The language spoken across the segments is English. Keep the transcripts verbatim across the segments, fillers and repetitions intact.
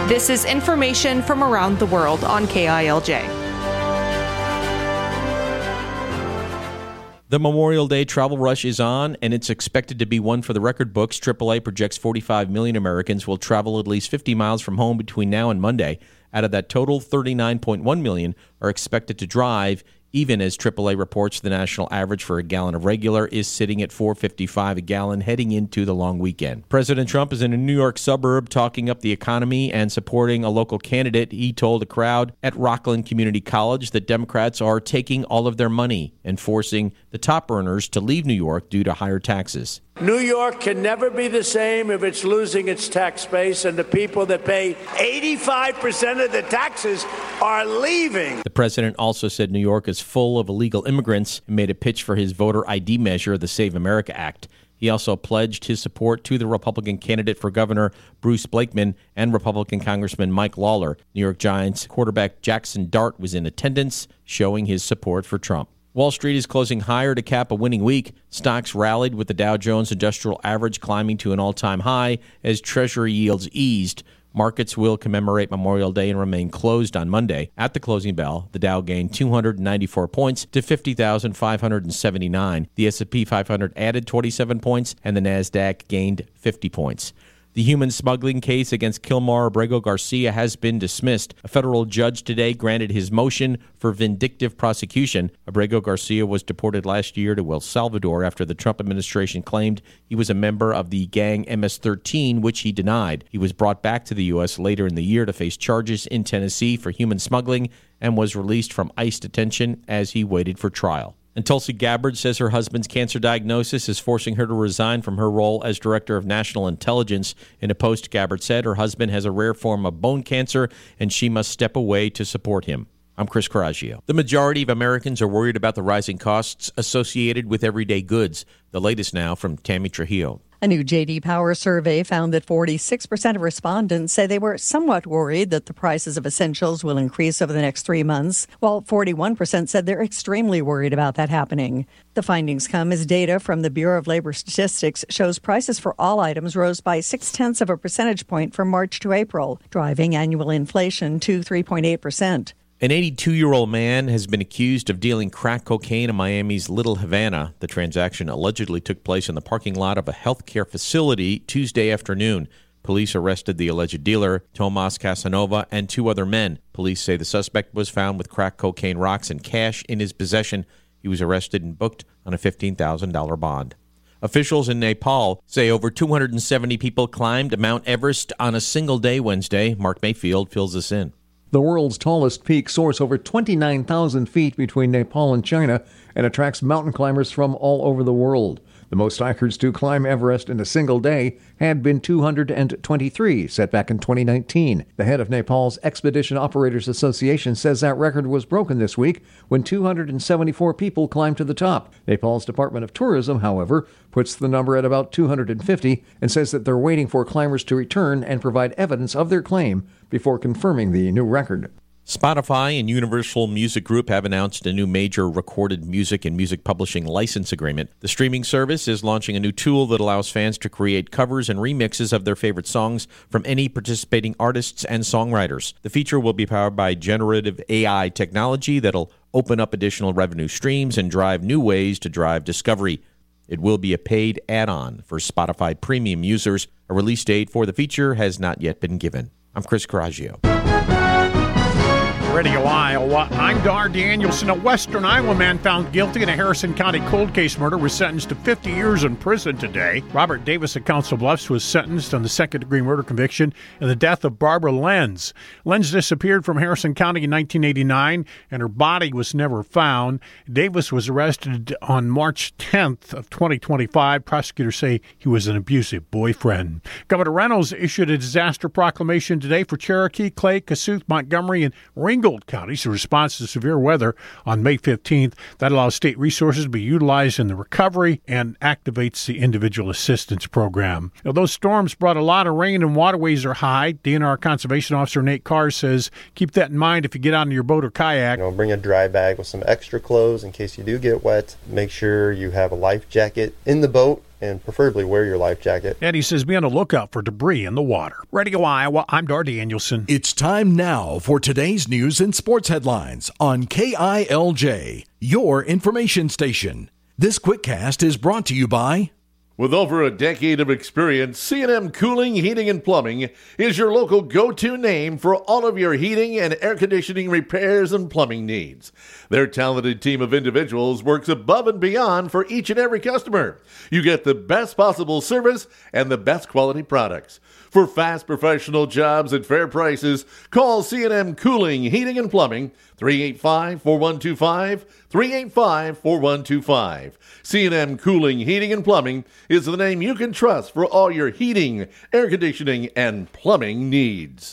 This is information from around the world on K I L J. The Memorial Day travel rush is on, and it's expected to be one for the record books. triple A projects forty-five million Americans will travel at least fifty miles from home between now and Monday. Out of that total, thirty-nine point one million are expected to drive, even as triple A reports the national average for a gallon of regular is sitting at four dollars and fifty-five cents a gallon heading into the long weekend. President Trump is in a New York suburb talking up the economy and supporting a local candidate. He told a crowd at Rockland Community College that Democrats are taking all of their money and forcing the top earners to leave New York due to higher taxes. New York can never be the same if it's losing its tax base, and the people that pay eighty-five percent of the taxes are leaving. The president also said New York is full of illegal immigrants and made a pitch for his voter I D measure, the Save America Act. He also pledged his support to the Republican candidate for governor, Bruce Blakeman, and Republican Congressman Mike Lawler. New York Giants quarterback Jackson Dart was in attendance, showing his support for Trump. Wall Street is closing higher to cap a winning week. Stocks rallied with the Dow Jones Industrial Average climbing to an all-time high as Treasury yields eased. Markets will commemorate Memorial Day and remain closed on Monday. At the closing bell, the Dow gained two hundred ninety-four points to fifty thousand five hundred seventy-nine. The S and P five hundred added twenty-seven points, and the Nasdaq gained fifty points. The human smuggling case against Kilmar Abrego Garcia has been dismissed. A federal judge today granted his motion for vindictive prosecution. Abrego Garcia was deported last year to El Salvador after the Trump administration claimed he was a member of the gang M S thirteen, which he denied. He was brought back to the U S later in the year to face charges in Tennessee for human smuggling and was released from ICE detention as he waited for trial. And Tulsi Gabbard says her husband's cancer diagnosis is forcing her to resign from her role as Director of National Intelligence. In a post, Gabbard said her husband has a rare form of bone cancer and she must step away to support him. I'm Chris Coraggio. The majority of Americans are worried about the rising costs associated with everyday goods. The latest now from Tammy Trujillo. A new J D Power survey found that forty-six percent of respondents say they were somewhat worried that the prices of essentials will increase over the next three months, while forty-one percent said they're extremely worried about that happening. The findings come as data from the Bureau of Labor Statistics shows prices for all items rose by six-tenths of a percentage point from March to April, driving annual inflation to three point eight percent. An eighty-two-year-old man has been accused of dealing crack cocaine in Miami's Little Havana. The transaction allegedly took place in the parking lot of a healthcare facility Tuesday afternoon. Police arrested the alleged dealer, Tomas Casanova, and two other men. Police say the suspect was found with crack cocaine rocks and cash in his possession. He was arrested and booked on a fifteen thousand dollars bond. Officials in Nepal say over two hundred seventy people climbed Mount Everest on a single day Wednesday. Mark Mayfield fills us in. The world's tallest peak soars over twenty-nine thousand feet between Nepal and China and attracts mountain climbers from all over the world. The most hikers to climb Everest in a single day had been two hundred twenty-three, set back in twenty nineteen. The head of Nepal's Expedition Operators Association says that record was broken this week when two hundred seventy-four people climbed to the top. Nepal's Department of Tourism, however, puts the number at about two hundred fifty and says that they're waiting for climbers to return and provide evidence of their claim before confirming the new record. Spotify and Universal Music Group have announced a new major recorded music and music publishing license agreement. The streaming service is launching a new tool that allows fans to create covers and remixes of their favorite songs from any participating artists and songwriters. The feature will be powered by generative A I technology that'll open up additional revenue streams and drive new ways to drive discovery. It will be a paid add-on for Spotify premium users. A release date for the feature has not yet been given. I'm Chris Coraggio. Radio Iowa, I'm Dar Danielson. A Western Iowa man found guilty in a Harrison County cold case murder was sentenced to fifty years in prison today. Robert Davis of Council Bluffs was sentenced on the second-degree murder conviction in the death of Barbara Lenz. Lenz disappeared from Harrison County in nineteen eighty-nine, and her body was never found. Davis was arrested on March tenth of twenty twenty-five. Prosecutors say he was an abusive boyfriend. Governor Reynolds issued a disaster proclamation today for Cherokee, Clay, Kossuth, Montgomery, and Ringgold counties in response to severe weather on May fifteenth. That allows state resources to be utilized in the recovery and activates the individual assistance program. Now, those storms brought a lot of rain and waterways are high. D N R Conservation Officer Nate Carr says keep that in mind if you get out in your boat or kayak. You know, bring a dry bag with some extra clothes in case you do get wet. Make sure you have a life jacket in the boat and preferably wear your life jacket. And he says be on the lookout for debris in the water. Radio Iowa, I'm Dar Danielson. It's time now for today's news and sports headlines on K I L J, your information station. This QuickCast is brought to you by... With over a decade of experience, C and M Cooling, Heating, and Plumbing is your local go-to name for all of your heating and air conditioning repairs and plumbing needs. Their talented team of individuals works above and beyond for each and every customer. You get the best possible service and the best quality products. For fast professional jobs at fair prices, call C and M Cooling, Heating, and Plumbing, three eight five, four one two five, three eight five, four one two five. C and M Cooling, Heating, and Plumbing is the name you can trust for all your heating, air conditioning, and plumbing needs.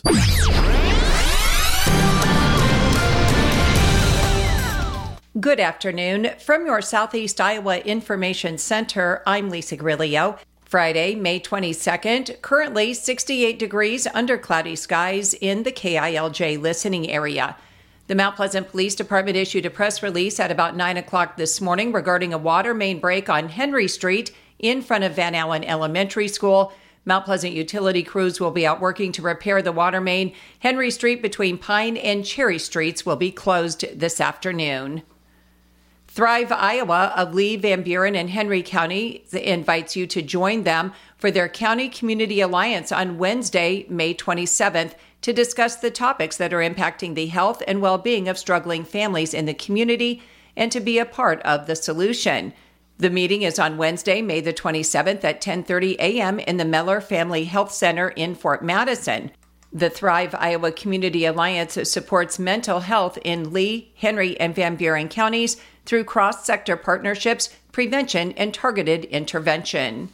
Good afternoon. From your Southeast Iowa Information Center, I'm Lisa Grillo. Friday, May twenty-second, currently sixty-eight degrees under cloudy skies in the K I L J listening area. The Mount Pleasant Police Department issued a press release at about nine o'clock this morning regarding a water main break on Henry Street in front of Van Allen Elementary School. Mount Pleasant utility crews will be out working to repair the water main. Henry Street between Pine and Cherry Streets will be closed this afternoon. Thrive Iowa of Lee, Van Buren, and Henry County invites you to join them for their County Community Alliance on Wednesday, May twenty-seventh, to discuss the topics that are impacting the health and well-being of struggling families in the community and to be a part of the solution. The meeting is on Wednesday, May the twenty-seventh at ten thirty a.m. in the Meller Family Health Center in Fort Madison. The Thrive Iowa Community Alliance supports mental health in Lee, Henry, and Van Buren counties through cross-sector partnerships, prevention, and targeted intervention.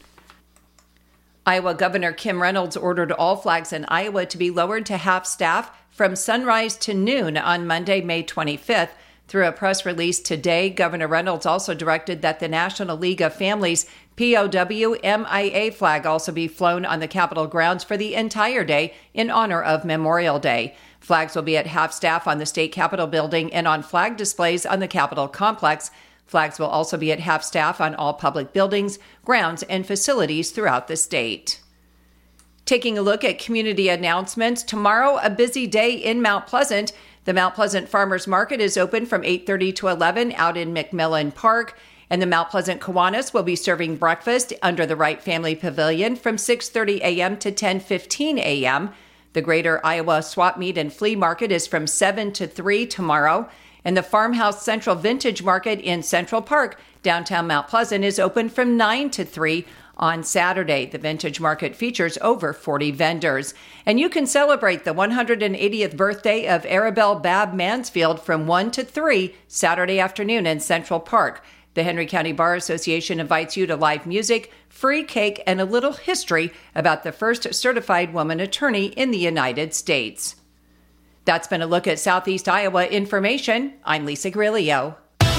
Iowa Governor Kim Reynolds ordered all flags in Iowa to be lowered to half-staff from sunrise to noon on Monday, May twenty-fifth. Through a press release today, Governor Reynolds also directed that the National League of Families P O W M I A flag also be flown on the Capitol grounds for the entire day in honor of Memorial Day. Flags will be at half-staff on the State Capitol building and on flag displays on the Capitol complex. Flags will also be at half-staff on all public buildings, grounds, and facilities throughout the state. Taking a look at community announcements, tomorrow a busy day in Mount Pleasant. The Mount Pleasant Farmers Market is open from eight thirty to eleven out in McMillan Park, and the Mount Pleasant Kiwanis will be serving breakfast under the Wright Family Pavilion from six thirty a.m. to ten fifteen a.m. The Greater Iowa Swap Meet and Flea Market is from seven to three tomorrow, and the Farmhouse Central Vintage Market in Central Park, downtown Mount Pleasant, is open from nine to three on Saturday. The Vintage Market features over forty vendors. And you can celebrate the one hundred eightieth birthday of Arabelle Babb Mansfield from one to three Saturday afternoon in Central Park. The Henry County Bar Association invites you to live music, free cake, and a little history about the first certified woman attorney in the United States. That's been a look at Southeast Iowa information. I'm Lisa Grillo.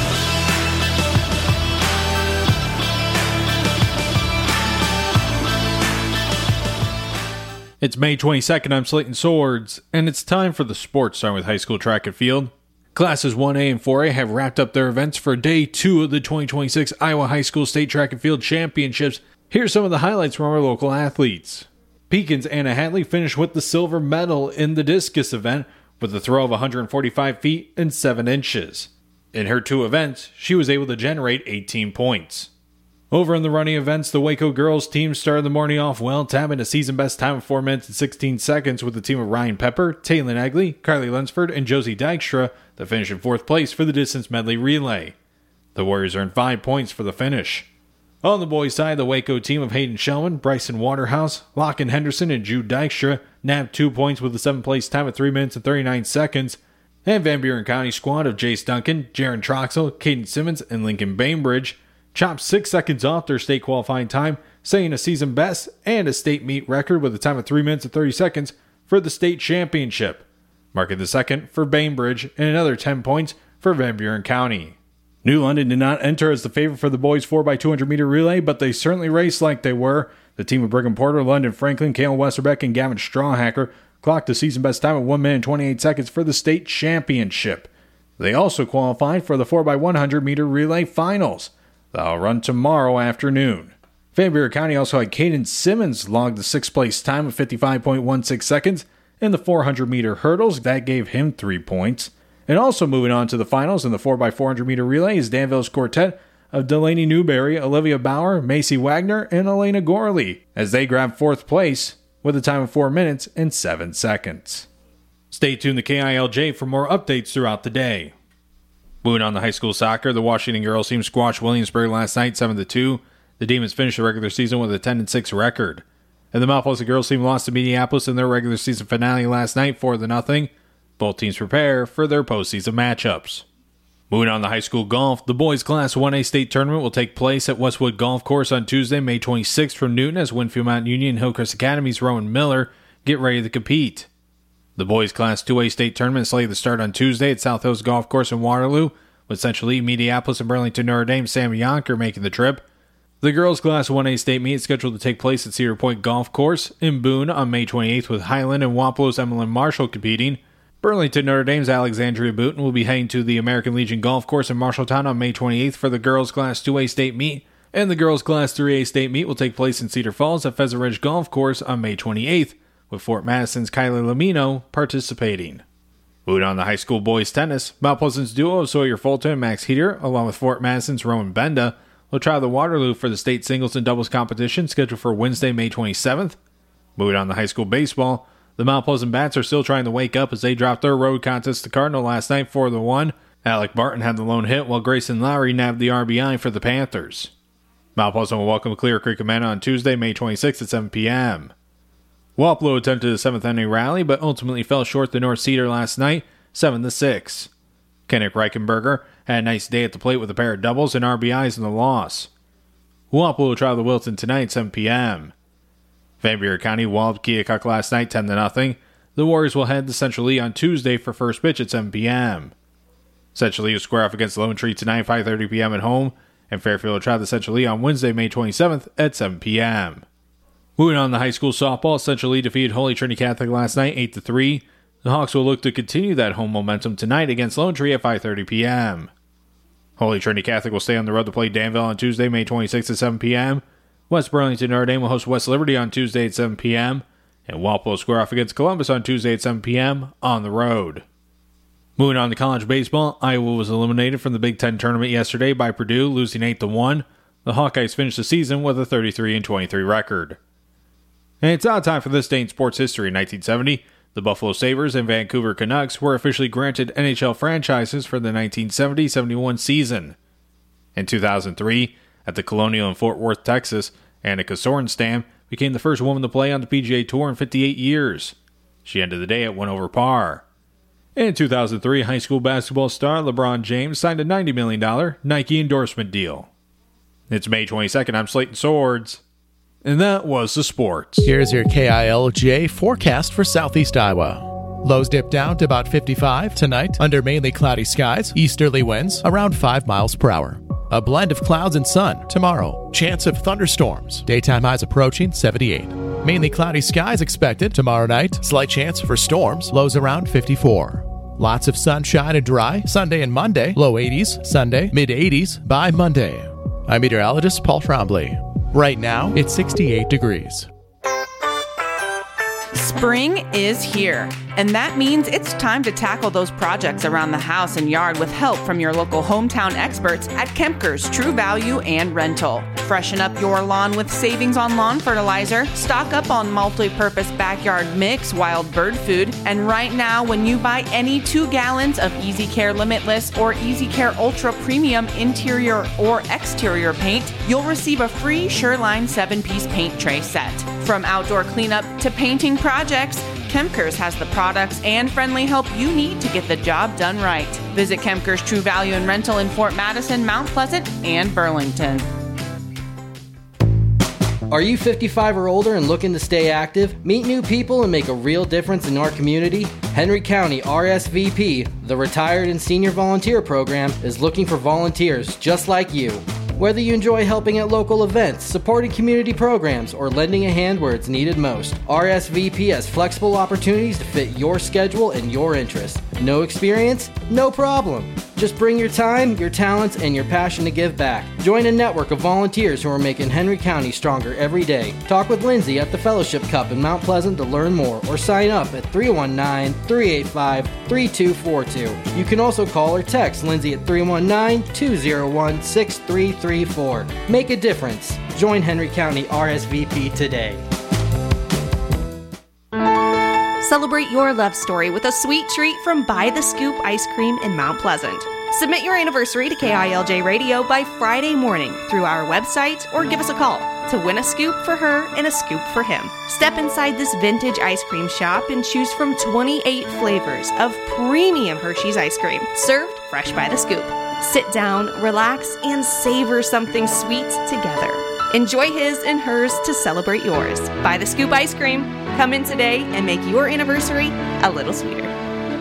It's May twenty-second, I'm Slayton Swords, and it's time for the sports, starting with high school track and field. Classes one A and four A have wrapped up their events for day two of the twenty twenty-six Iowa High School State Track and Field Championships. Here's some of the highlights from our local athletes. Pekin's Anna Hatley finished with the silver medal in the discus event with a throw of one hundred forty-five feet and seven inches. In her two events, she was able to generate eighteen points. Over in the running events, the Waco girls team started the morning off well, tabbing a season-best time of four minutes and sixteen seconds with the team of Ryan Pepper, Taylin Egley, Carly Lunsford, and Josie Dykstra that finished in fourth place for the distance medley relay. The Warriors earned five points for the finish. On the boys' side, the Waco team of Hayden Shellman, Bryson Waterhouse, Lachlan Henderson, and Jude Dykstra nabbed two points with the seventh-place time of three minutes and thirty-nine seconds. And Van Buren County squad of Jace Duncan, Jaron Troxel, Caden Simmons, and Lincoln Bainbridge chopped six seconds off their state qualifying time, setting a season best and a state meet record with a time of three minutes and thirty seconds for the state championship, marking the second for Bainbridge and another ten points for Van Buren County. New London did not enter as the favorite for the boys four by two hundred meter relay, but they certainly raced like they were. The team of Brigham Porter, London Franklin, Kalen Westerbeck, and Gavin Strawhacker clocked a season best time of one minute and twenty-eight seconds for the state championship. They also qualified for the four by one hundred meter relay finals. That'll run tomorrow afternoon. Van Buren County also had Caden Simmons log the sixth place time of fifty-five point one six seconds in the four hundred meter hurdles. That gave him three points. And also moving on to the finals in the four by four hundred meter relay is Danville's quartet of Delaney Newberry, Olivia Bauer, Macy Wagner, and Elena Gorley, as they grab fourth place with a time of four minutes and seven seconds. Stay tuned to K I L J for more updates throughout the day. Moving on to high school soccer, the Washington girls team squashed Williamsburg last night seven to two. The Demons finished the regular season with a ten and six record. And the Mount Pleasant girls team lost to Minneapolis in their regular season finale last night four to nothing. Both teams prepare for their postseason matchups. Moving on to high school golf, the boys Class one A state tournament will take place at Westwood Golf Course on Tuesday, May twenty-sixth from Newton as Winfield Mountain Union and Hillcrest Academy's Rowan Miller get ready to compete. The boys Class two A state tournament is slated to start on Tuesday at South Hills Golf Course in Waterloo, with Central Lee, Minneapolis, and Burlington Notre Dame Sam Yonker making the trip. The girls Class one A state meet is scheduled to take place at Cedar Point Golf Course in Boone on May twenty-eighth, with Highland and Wapalo's Emmeline Marshall competing. Burlington Notre Dame's Alexandria Booton will be heading to the American Legion Golf Course in Marshalltown on May twenty-eighth for the girls Class two A state meet, and the girls Class three A state meet will take place in Cedar Falls at Pheasant Ridge Golf Course on May twenty-eighth, with Fort Madison's Kylie Lamino participating. Moving on to high school boys tennis, Mount Pleasant's duo of Sawyer Fulton and Max Heater, along with Fort Madison's Rowan Benda, will travel to Waterloo for the state singles and doubles competition scheduled for Wednesday, May twenty-seventh. Moving on to high school baseball, the Mount Pleasant Bats are still trying to wake up as they dropped their road contest to Cardinal last night four to one. Alec Barton had the lone hit while Grayson Lowry nabbed the R B I for the Panthers. Mount Pleasant will welcome Clear Creek Amana on Tuesday, May twenty-sixth at seven p.m. Wapello attempted a seventh inning rally but ultimately fell short to North Cedar last night, seven to six. Kenneth Reichenberger had a nice day at the plate with a pair of doubles and R B Is in the loss. Wapello will travel to Wilton tonight at seven p.m. Van Buren County walloped Keokuk last night ten to nothing. The Warriors will head to Central Lee on Tuesday for first pitch at seven p.m. Central Lee will square off against Lone Tree tonight at five thirty p.m. at home, and Fairfield will travel to Central Lee on Wednesday, May twenty-seventh at seven p.m. Moving on to high school softball, Central Lee defeated Holy Trinity Catholic last night eight to three. The Hawks will look to continue that home momentum tonight against Lone Tree at five thirty p.m. Holy Trinity Catholic will stay on the road to play Danville on Tuesday, May twenty-sixth at seven p.m. West Burlington Notre Dame will host West Liberty on Tuesday at seven p.m. And Walpole will square off against Columbus on Tuesday at seven p.m. on the road. Moving on to college baseball, Iowa was eliminated from the Big Ten tournament yesterday by Purdue, losing eight to one. The Hawkeyes finished the season with a thirty-three and twenty-three record. And it's out time for this day in sports history. In nineteen seventy, the Buffalo Sabres and Vancouver Canucks were officially granted N H L franchises for the nineteen seventy seventy-one season. In two thousand three, at the Colonial in Fort Worth, Texas, Annika Sorenstam became the first woman to play on the P G A Tour in fifty-eight years. She ended the day at one over par. In two thousand three, high school basketball star LeBron James signed a ninety million dollars Nike endorsement deal. It's May twenty-second. I'm Slayton Swords. And that was the sports. Here's your K I L J forecast for Southeast Iowa. Lows dip down to about fifty-five tonight under mainly cloudy skies, easterly winds around five miles per hour. A blend of clouds and sun tomorrow. Chance of thunderstorms. Daytime highs approaching seventy-eight. Mainly cloudy skies expected tomorrow night. Slight chance for storms. Lows around fifty-four. Lots of sunshine and dry Sunday and Monday. Low eighties. Sunday. Mid eighties by Monday. I'm meteorologist Paul Trombley. Right now, it's sixty-eight degrees. Spring is here, and that means it's time to tackle those projects around the house and yard with help from your local hometown experts at Kempker's True Value and Rental. Freshen up your lawn with savings on lawn fertilizer, stock up on multi-purpose backyard mix, wild bird food, and right now when you buy any two gallons of Easy Care Limitless or Easy Care Ultra Premium interior or exterior paint, you'll receive a free Shoreline seven-piece paint tray set. From outdoor cleanup to painting projects, Kempker's has the products and friendly help you need to get the job done right. Visit Kempker's True Value and Rental in Fort Madison, Mount Pleasant, and Burlington. Are you fifty-five or older and looking to stay active, meet new people, and make a real difference in our community? Henry County R S V P, the Retired and Senior Volunteer Program, is looking for volunteers just like you. Whether you enjoy helping at local events, supporting community programs, or lending a hand where it's needed most, R S V P has flexible opportunities to fit your schedule and your interests. No experience? No problem. Just bring your time, your talents, and your passion to give back. Join a network of volunteers who are making Henry County stronger every day. Talk with Lindsay at the Fellowship Cup in Mount Pleasant to learn more, or sign up at three one nine, three eight five, three two four two. You can also call or text Lindsay at three one nine, two zero one, six three three four. Make a difference. Join Henry County R S V P today. Celebrate your love story with a sweet treat from By the Scoop Ice Cream in Mount Pleasant. Submit your anniversary to K I L J Radio by Friday morning through our website or give us a call to win a scoop for her and a scoop for him. Step inside this vintage ice cream shop and choose from twenty-eight flavors of premium Hershey's ice cream, served fresh by the scoop. Sit down, relax, and savor something sweet together. Enjoy his and hers to celebrate yours. By the Scoop Ice Cream. Come in today and make your anniversary a little sweeter.